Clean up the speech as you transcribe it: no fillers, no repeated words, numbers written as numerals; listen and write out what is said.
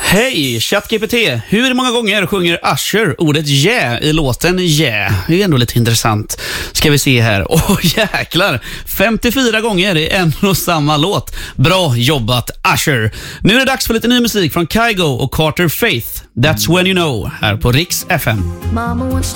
Hej, ChatGPT. Hur många gånger sjunger Usher ordet yeah i låten Yeah? Det är ändå lite intressant. Ska vi se här. Jäklar. 54 gånger i en och samma låt. Bra jobbat, Usher. Nu är det dags för lite ny musik från Kygo och Carter Faith. That's when you know, här på Riks FM. Mama wants